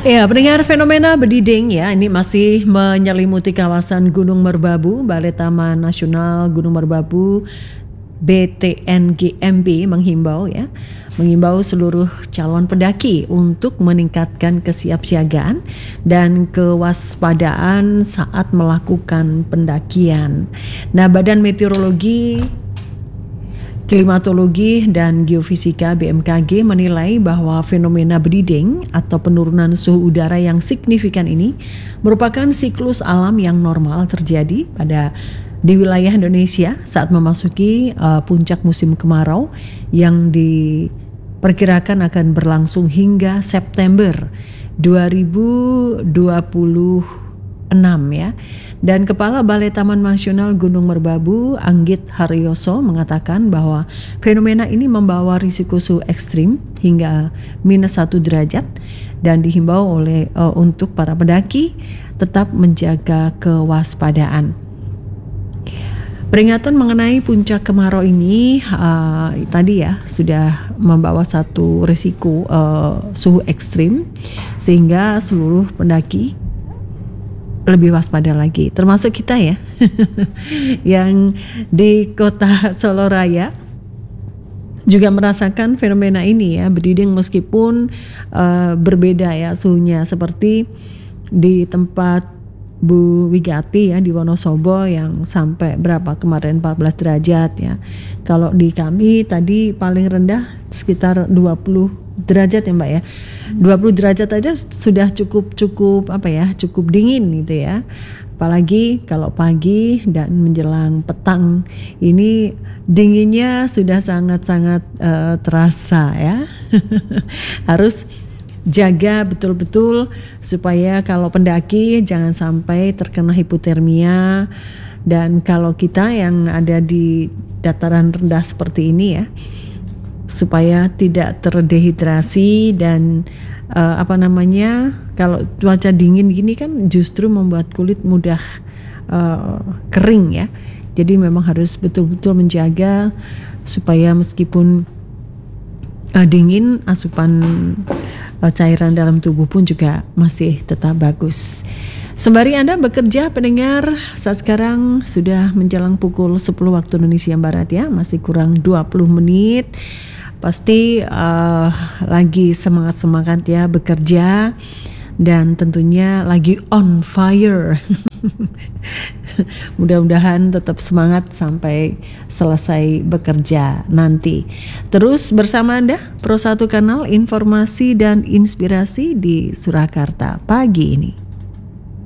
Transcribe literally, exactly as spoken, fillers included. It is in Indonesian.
Ya, pendengar fenomena berdiding ya, ini masih menyelimuti kawasan Gunung Merbabu. Balai Taman Nasional Gunung Merbabu B T N G M B menghimbau ya, menghimbau seluruh calon pendaki untuk meningkatkan kesiapsiagaan dan kewaspadaan saat melakukan pendakian. Nah, Badan Meteorologi, Klimatologi dan Geofisika B M K G menilai bahwa fenomena berdiding atau penurunan suhu udara yang signifikan ini merupakan siklus alam yang normal terjadi pada di wilayah Indonesia saat memasuki uh, puncak musim kemarau yang diperkirakan akan berlangsung hingga September dua ribu dua puluh enam ya. Dan Kepala Balai Taman Nasional Gunung Merbabu Anggit Haryoso mengatakan bahwa fenomena ini membawa risiko suhu ekstrim hingga minus satu derajat dan dihimbau oleh uh, untuk para pendaki tetap menjaga kewaspadaan. Peringatan mengenai puncak kemarau ini uh, tadi ya sudah membawa satu risiko uh, suhu ekstrim sehingga seluruh pendaki lebih waspada lagi, termasuk kita ya yang di kota Soloraya juga merasakan fenomena ini ya, berdiding meskipun uh, berbeda ya suhunya, seperti di tempat Bu Wigati ya di Wonosobo yang sampai berapa kemarin empat belas derajat ya. Kalau di kami tadi paling rendah sekitar dua puluh derajat ya Mbak ya. dua puluh derajat aja sudah cukup cukup apa ya, cukup dingin gitu ya. Apalagi kalau pagi dan menjelang petang ini dinginnya sudah sangat-sangat uh, terasa ya. Harus jaga betul-betul supaya kalau pendaki jangan sampai terkena hipotermia, dan kalau kita yang ada di dataran rendah seperti ini ya, supaya tidak terdehidrasi dan uh, apa namanya, kalau cuaca dingin gini kan justru membuat kulit mudah uh, kering ya. Jadi memang harus betul-betul menjaga supaya meskipun uh, dingin, asupan uh, cairan dalam tubuh pun juga masih tetap bagus. Sembari Anda bekerja pendengar, saat sekarang sudah menjelang pukul sepuluh waktu Indonesia Barat ya, masih kurang dua puluh menit. Pasti uh, lagi semangat-semangat ya bekerja dan tentunya lagi on fire. Mudah-mudahan tetap semangat sampai selesai bekerja nanti. Terus bersama Anda, Pro satu Kanal Informasi dan Inspirasi di Surakarta pagi ini.